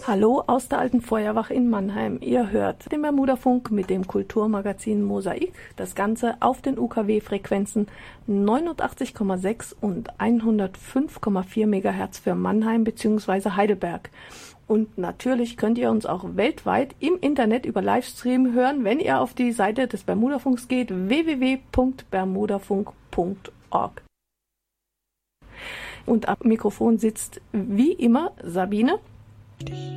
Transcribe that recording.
Hallo aus der alten Feuerwache in Mannheim. Ihr hört den Bermudafunk mit dem Kulturmagazin Mosaik. Das Ganze auf den UKW-Frequenzen 89,6 und 105,4 MHz für Mannheim bzw. Heidelberg. Und natürlich könnt ihr uns auch weltweit im Internet über Livestream hören, wenn ihr auf die Seite des Bermudafunks geht, www.bermudafunk.org. Und am Mikrofon sitzt wie immer Sabine.